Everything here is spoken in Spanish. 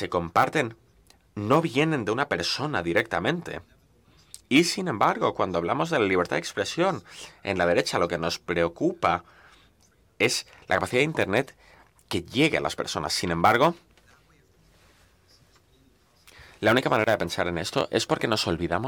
se comparten no vienen de una persona directamente. Y sin embargo, cuando hablamos de la libertad de expresión, en la derecha lo que nos preocupa es la capacidad de Internet que llegue a las personas. Sin embargo, la única manera de pensar en esto es porque nos olvidamos